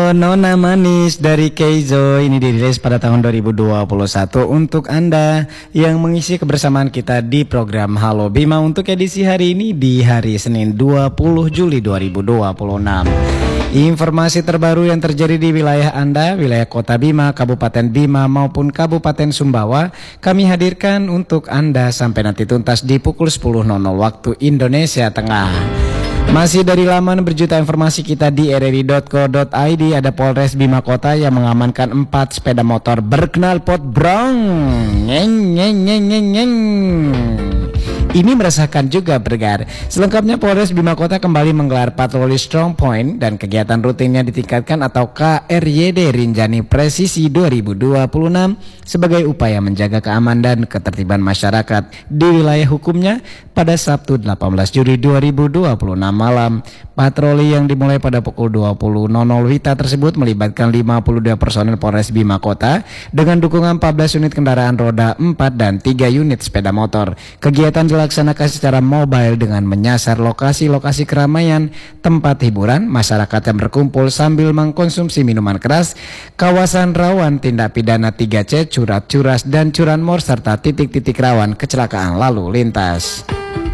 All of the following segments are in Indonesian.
Nona Manis dari Keizo ini dirilis pada tahun 2021 untuk Anda yang mengisi kebersamaan kita di program Halo Bima untuk edisi hari ini di hari Senin 20 Juli 2026. Informasi terbaru yang terjadi di wilayah Anda, wilayah Kota Bima, Kabupaten Bima maupun Kabupaten Sumbawa kami hadirkan untuk Anda sampai nanti tuntas di pukul 10.00 waktu Indonesia Tengah. Masih dari laman berjuta informasi kita di rri.co.id, ada Polres Bima Kota yang mengamankan 4 sepeda motor berknalpot brong. Nyeng nyeng nyeng nyeng nyeng. Ini meresahkan juga Bergar. Selengkapnya Polres Bima Kota kembali menggelar patroli Strong Point dan kegiatan rutinnya ditingkatkan atau KRYD Rinjani Presisi 2026 sebagai upaya menjaga keamanan dan ketertiban masyarakat di wilayah hukumnya pada Sabtu 18 Juli 2026 malam. Patroli yang dimulai pada pukul 20.00 WITA tersebut melibatkan 52 personel Polres Bima Kota dengan dukungan 14 unit kendaraan roda 4 dan 3 unit sepeda motor. Kegiatan dilaksanakan secara mobile dengan menyasar lokasi-lokasi keramaian, tempat hiburan, masyarakat yang berkumpul sambil mengkonsumsi minuman keras, kawasan rawan tindak pidana 3C, curat-curas dan curanmor serta titik-titik rawan kecelakaan lalu lintas.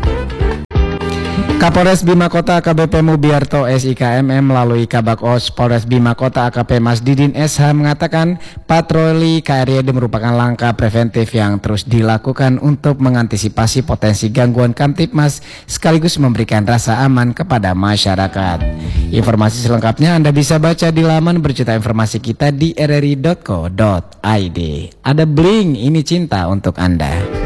Kapolres Bima Kota AKBP Mubiarto SIKMM melalui Kabak Os Polres Bima Kota AKP Mas Didin SH mengatakan patroli KRYD merupakan langkah preventif yang terus dilakukan untuk mengantisipasi potensi gangguan Kamtibmas sekaligus memberikan rasa aman kepada masyarakat. Informasi selengkapnya Anda bisa baca di laman berjuta informasi kita di rri.co.id. Ada Bling, ini cinta untuk Anda.